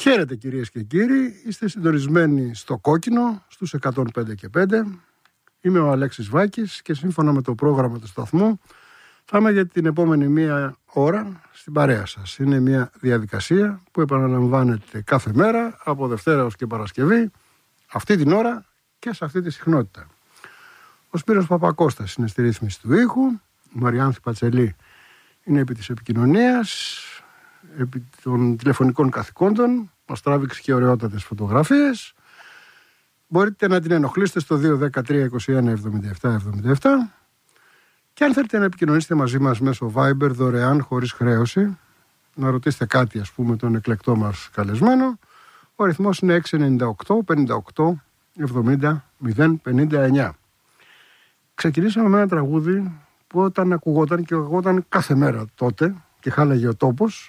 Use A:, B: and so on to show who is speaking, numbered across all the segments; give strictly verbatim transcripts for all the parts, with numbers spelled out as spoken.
A: Χαίρετε κυρίες και κύριοι, είστε συντονισμένοι στο Κόκκινο, στους εκατόν πέντε και πέντε. Είμαι ο Αλέξης Βάκης και σύμφωνα με το πρόγραμμα του σταθμού θα είμαι για την επόμενη μία ώρα στην παρέα σας. Είναι μια διαδικασία που επαναλαμβάνεται κάθε μέρα από Δευτέρα ως και Παρασκευή, αυτή την ώρα και σε αυτή τη συχνότητα. Ο Σπύρος Παπακώστας είναι στη ρύθμιση του ήχου, η Μαριάνθη Πατσελή είναι επί της επικοινωνίας, επί των τηλεφωνικών καθηκόντων, μας τράβηξε και ωραιότατες φωτογραφίες. Μπορείτε να την ενοχλήσετε στο δύο ένα τρία είκοσι ένα εβδομήντα επτά εβδομήντα επτά και αν θέλετε να επικοινωνήσετε μαζί μας μέσω Viber δωρεάν χωρίς χρέωση, να ρωτήσετε κάτι ας πούμε τον εκλεκτό μας καλεσμένο, ο αριθμός είναι έξι εννιά οκτώ πενήντα οκτώ εβδομήντα μηδέν πενήντα εννιά. Ξεκινήσαμε με ένα τραγούδι που όταν ακουγόταν και ακουγόταν κάθε μέρα τότε και χάλαγε ο τόπος,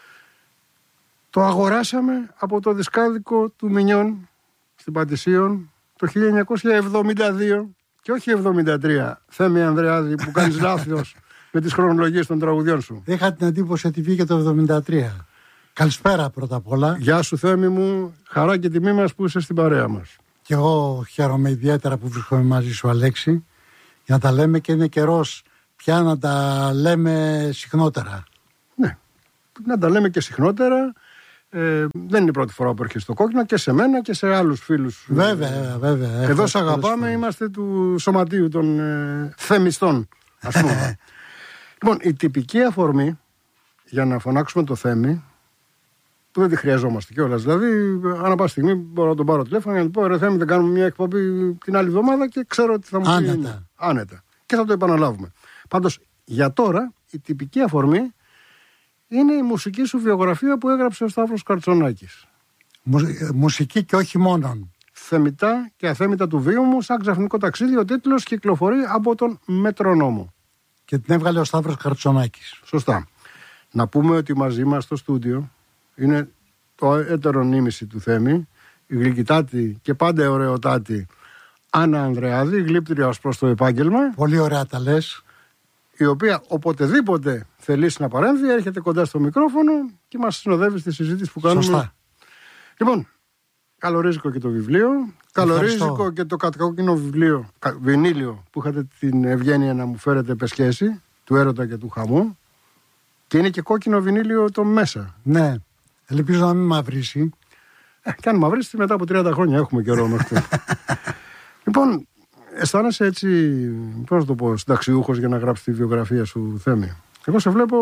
A: το αγοράσαμε από το δισκάδικο του Μινιών στην Πατησίων το χίλια εννιακόσια εβδομήντα δύο και όχι εβδομήντα τρία. Θέμη Ανδρεάδη, που κάνεις λάθος με τις χρονολογίες των τραγουδιών σου.
B: Είχα την εντύπωση ότι βγήκε το εβδομήντα τρία. Καλησπέρα πρώτα απ' όλα.
A: Γεια σου Θέμη μου, χαρά και τιμή μας που είσαι στην παρέα μας.
B: Και εγώ χαίρομαι ιδιαίτερα που βρίσκομαι μαζί σου, Αλέξη, για να τα λέμε και είναι καιρός πια να τα λέμε συχνότερα.
A: Ναι, να τα λέμε και συχνότερα. Ε, δεν είναι η πρώτη φορά που έρχεσαι στο Κόκκινο και σε μένα και σε άλλους φίλους.
B: Βέβαια, βέβαια.
A: Εδώ σε αγαπάμε, είμαστε του σωματείου των ε, θεμιστών, ας πούμε. Λοιπόν, η τυπική αφορμή για να φωνάξουμε το Θέμη, που δεν τη χρειαζόμαστε κιόλας. Δηλαδή, ανά πάσα στιγμή μπορώ να τον πάρω τηλέφωνο και να του πω: ρε Θέμη, δεν κάνουμε μια εκπομπή την άλλη εβδομάδα και ξέρω ότι θα μου πει
B: άνετα.
A: άνετα. Και θα το επαναλάβουμε. Πάντως, για τώρα, η τυπική αφορμή είναι η μουσική σου βιογραφία που έγραψε ο Σταύρος Καρτσονάκης.
B: Μου, μουσική και όχι μόνον.
A: Θεμιτά και αθέμητα του βίου μου, σαν ξαφνικό ταξίδι, ο τίτλος κυκλοφορεί από τον Μετρονόμο.
B: Και την έβγαλε ο Σταύρος Καρτσονάκης.
A: Σωστά. Να πούμε ότι μαζί μας στο στούντιο είναι το έτερο νήμιση του Θέμη, η γλυκητάτη και πάντα ωραιοτάτη Άννα Ανδρεάδη, γλύπτρια ως προς το επάγγελμα.
B: Πολύ ωραία τα λες.
A: Η οποία οποτεδήποτε θελήσει να παρέμβει, έρχεται κοντά στο μικρόφωνο και μας συνοδεύει στη συζήτηση που κάνουμε.
B: Σωστά.
A: Λοιπόν, καλορίζικο και το βιβλίο. Καλορίζικο και το κατακόκκινο βιβλίο, βινίλιο που είχατε την ευγένεια να μου φέρετε πεσχέση, του έρωτα και του χαμού. Και είναι και κόκκινο βινίλιο το μέσα.
B: Ναι, ελπίζω να μην μαυρίσει.
A: Ε, και αν μαυρίσει μετά από τριάντα χρόνια έχουμε καιρό μέχρι. Λοιπόν, αισθάνεσαι έτσι, πώς να το πω, συνταξιούχος για να γράψεις τη βιογραφία σου, Θέμη? Εγώ σε βλέπω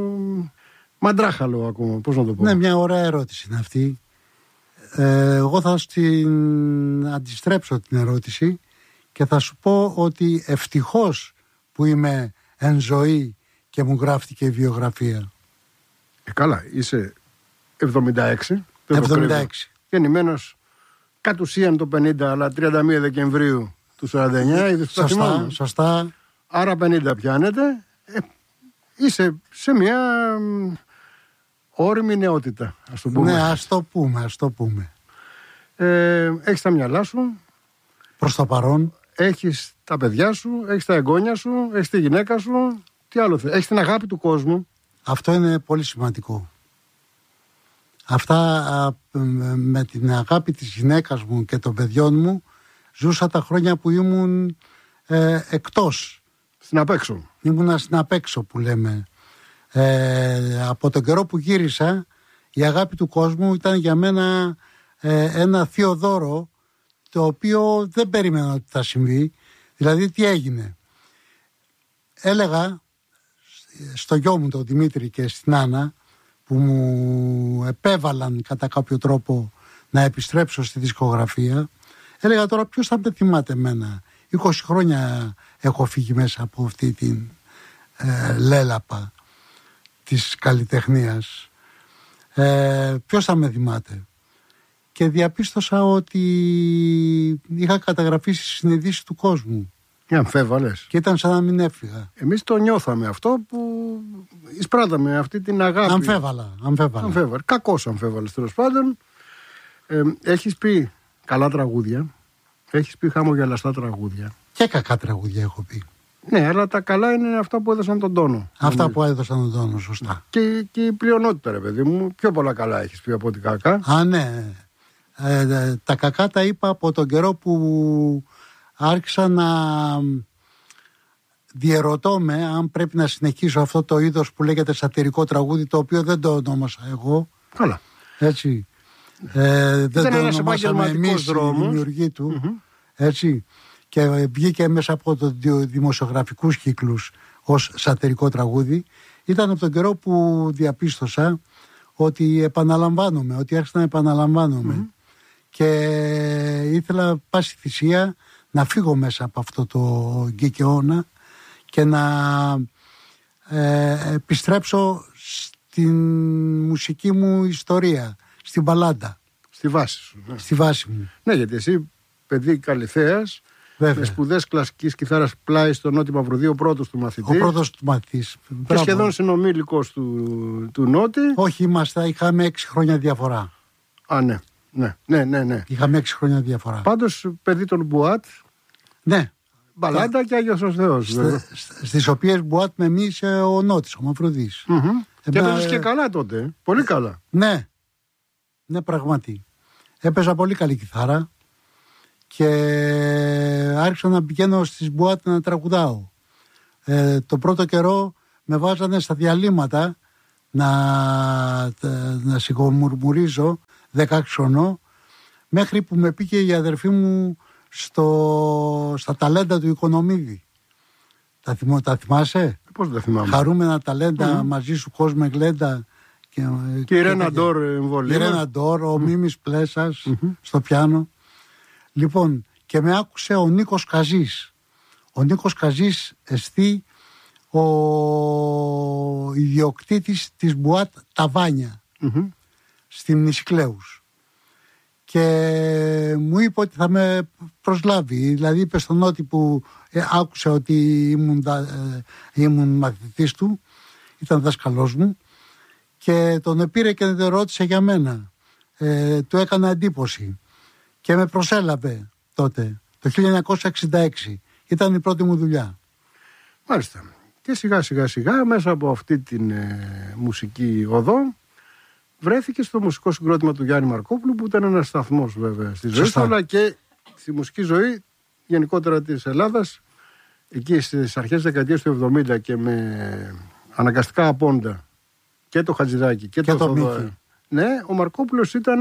A: μαντράχαλο ακόμα, πώς να το πω.
B: Ναι, μια ωραία ερώτηση είναι αυτή. Ε, εγώ θα στην αντιστρέψω την ερώτηση και θα σου πω ότι ευτυχώς που είμαι εν ζωή και μου γράφτηκε η βιογραφία.
A: Ε, καλά, είσαι εβδομήντα έξι.
B: εβδομήντα έξι.
A: Γεννημένος κατ' ουσίαν το πενήντα, αλλά τριάντα μία Δεκεμβρίου του σαράντα εννιά. Είδες,
B: σωστά, σωστά.
A: Άρα πενήντα πιάνεται. Ε, είσαι σε μια όριμη νεότητα, ας το πούμε.
B: Ναι, ας το πούμε, ας το πούμε.
A: Ε, έχεις τα μυαλά σου.
B: Προς το παρόν.
A: Έχεις τα παιδιά σου, έχεις τα εγγόνια σου, έχεις τη γυναίκα σου. Τι άλλο θες? Έχεις την αγάπη του κόσμου.
B: Αυτό είναι πολύ σημαντικό. Αυτά με την αγάπη της γυναίκας μου και των παιδιών μου ζούσα τα χρόνια που ήμουν ε, εκτός.
A: Στην απέξω.
B: Ήμουνα στην απέξω που λέμε. Ε, από τον καιρό που γύρισα, η αγάπη του κόσμου ήταν για μένα ε, ένα θείο δώρο, το οποίο δεν περίμενα ότι θα συμβεί. Δηλαδή τι έγινε? Έλεγα στο γιο μου τον Δημήτρη και στην Άννα, που μου επέβαλαν κατά κάποιο τρόπο να επιστρέψω στη δισκογραφία, έλεγα τώρα ποιος θα με θυμάται εμένα? είκοσι χρόνια έχω φύγει μέσα από αυτή την ε, λέλαπα της καλλιτεχνίας. Ε, ποιος θα με θυμάται? Και διαπίστωσα ότι είχα καταγραφεί στις συνειδήσεις του κόσμου.
A: Και αμφέβαλες.
B: Και ήταν σαν να μην έφυγα.
A: Εμείς το νιώθαμε αυτό που εισπράταμε αυτή την αγάπη.
B: Αμφέβαλα. αμφέβαλα.
A: αμφέβαλα. Κακώς αμφέβαλες τέλος πάντων. Ε, έχεις πει καλά τραγούδια. Έχεις πει χαμογελαστά τραγούδια.
B: Και κακά τραγούδια έχω πει.
A: Ναι, αλλά τα καλά είναι αυτά που έδωσαν τον τόνο.
B: Αυτά που έδωσαν τον τόνο, σωστά.
A: Και, και η πλειονότητα, ρε παιδί μου, πιο πολλά καλά έχεις πει από ότι κακά.
B: Α, ναι. Ε, τα κακά τα είπα από τον καιρό που άρχισα να διερωτώ με αν πρέπει να συνεχίσω αυτό το είδος που λέγεται σατυρικό τραγούδι, το οποίο δεν το ονόμασα εγώ.
A: Καλά.
B: Έτσι. Ε, δεν το ονομάσαμε εμείς οι δημιουργοί του. Mm-hmm. Έτσι. Και βγήκε μέσα από το δημοσιογραφικούς κύκλους ως σατυρικό τραγούδι. Ήταν από τον καιρό που διαπίστωσα ότι επαναλαμβάνομαι, ότι άρχισα να επαναλαμβάνομαι. Mm-hmm. Και ήθελα πάση θυσία να φύγω μέσα από αυτό το γκικαιώνα και να ε, επιστρέψω στην μουσική μου ιστορία, στην μπαλάντα.
A: Στη βάση σου. Ναι.
B: Στη βάση μου.
A: Ναι, γιατί εσύ παιδί Καλυθέας, με σπουδές κλασικής κιθάρας πλάι στο Νότι Μαυρουδίου, ο πρώτος του μαθητή.
B: Ο πρώτος του μαθητής.
A: Και σχεδόν συνομήλικος του, του Νότι.
B: Όχι, είμαστε, είχαμε έξι χρόνια διαφορά.
A: Α, ναι. Ναι, ναι, ναι, ναι.
B: Είχαμε έξι χρόνια διαφορά.
A: Πάντως, παιδί των Μπουάτ.
B: Ναι.
A: Μπαλάντα το... και Άγιος ο Θεός.
B: St, στις οποίες Μπουάτ με εμείς ο Νότης, ο Μαυρουδής.
A: Mm-hmm. Και έπαιζες και καλά τότε. Πολύ καλά.
B: Ναι. Ναι, πραγματι. Έπαιζα πολύ καλή κιθάρα. Και άρχισα να πηγαίνω στις Μπουάτ να τραγουδάω. Ε, το πρώτο καιρό με βάζανε στα διαλύματα να, να σιγομουρμουρίζω δεκαέξι χρονών, μέχρι που με πήγε η αδερφή μου στο, στα ταλέντα του Οικονομίδη. Τα, θυμώ, τα θυμάσαι?
A: Πώς τα θυμάμαι?
B: Χαρούμενα ταλέντα, mm-hmm. μαζί σου κόσμο γλέντα. Και,
A: και η Ρένα Ντόρ εμβολία.
B: Η Ρένα Ντόρ, ο mm-hmm. Μίμης Πλέσας mm-hmm. στο πιάνο. Λοιπόν, και με άκουσε ο Νίκος Καζής. Ο Νίκος Καζής εστί ο ιδιοκτήτης της Μπουάτ Ταβάνια mm-hmm. στην Νησικλέους. Και μου είπε ότι θα με προσλάβει. Δηλαδή είπε στον Νότι που ε, άκουσε ότι ήμουν, ε, ήμουν μαθητής του, ήταν δάσκαλός μου, και τον πήρε και τον ρώτησε για μένα. Ε, του έκανα εντύπωση και με προσέλαβε τότε, το χίλια εννιακόσια εξήντα έξι. Ήταν η πρώτη μου δουλειά.
A: Μάλιστα. Και σιγά σιγά σιγά μέσα από αυτή την ε, μουσική οδό βρέθηκε στο μουσικό συγκρότημα του Γιάννη Μαρκόπουλου, που ήταν ένας σταθμός βέβαια στη ζωή του, αλλά και στη μουσική ζωή γενικότερα της Ελλάδας, εκεί στις αρχές της δεκαετίας του εβδομήντα, και με αναγκαστικά απόντα και το Χατζηδάκι και, και το, το Θοδωρή. Ναι, ο Μαρκόπουλος ήταν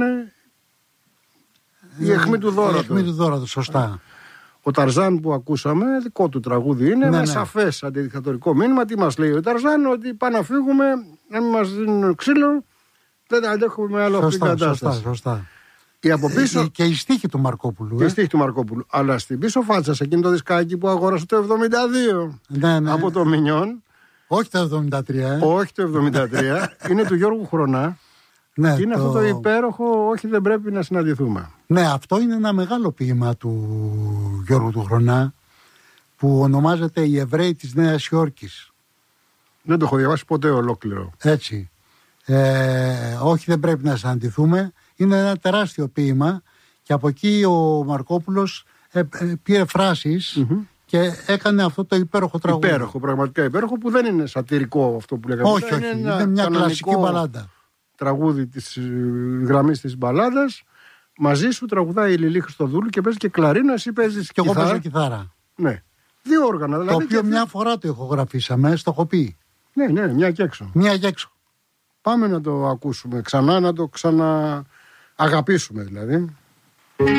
A: η αιχμή του δώρα του. Η
B: αιχμή του δώρα του, σωστά.
A: Ο Ταρζάν που ακούσαμε, δικό του τραγούδι είναι, ναι, με ναι. σαφές αντιδικτατορικό μήνυμα. Τι μας λέει ο Ταρζάν? Ότι πάμε να φύγουμε, να μην μας δίνουν ξύλο, δεν αντέχουμε άλλο αυτή την κατάσταση.
B: Σωστά, σωστά.
A: Η από πίσω...
B: Και η στίχη του Μαρκόπουλου.
A: Και
B: ε?
A: η στίχη του Μαρκόπουλου. Αλλά στην πίσω φάτσα, σε εκείνο το δισκάκι που αγόρασε το εβδομήντα δύο
B: ναι, ναι.
A: από το Μινιόν.
B: Όχι το εβδομήντα τρία. Ε?
A: Όχι το εβδομήντα τρία. Είναι του Γιώργου Χρονά.
B: Ναι,
A: και είναι
B: το...
A: αυτό το υπέροχο, όχι δεν πρέπει να συναντηθούμε.
B: Ναι, αυτό είναι ένα μεγάλο ποίημα του Γιώργου του Χρονά, που ονομάζεται «Οι Εβραίοι της Νέας Υόρκης».
A: Δεν το έχω διαβάσει ποτέ ολόκληρο.
B: Έτσι. Ε, όχι δεν πρέπει να συναντηθούμε. Είναι ένα τεράστιο ποίημα, και από εκεί ο Μαρκόπουλος ε, ε, πήρε φράσεις mm-hmm. και έκανε αυτό το υπέροχο τραγούδι.
A: Υπέροχο, πραγματικά υπέροχο, που δεν είναι σατυρικό αυτό που λέγαμε.
B: Όχι, όχι, είναι, είναι μια κλασική μπαλάντα.
A: Τραγούδι της γραμμής της μπαλάντας. Μαζί σου τραγουδάει η Λιλή Χριστοδούλου και παίζει και κλαρίνα, εσύ παίζεις
B: και
A: κιθάρα.
B: Εγώ παίζω κιθάρα.
A: Ναι. Δύο όργανα δηλαδή.
B: Το οποίο
A: και...
B: μια φορά το ηχογραφήσαμε, στο έχω πει.
A: Ναι, ναι, μια και έξω.
B: Μια και έξω.
A: Πάμε να το ακούσουμε ξανά, να το ξανααγαπήσουμε δηλαδή.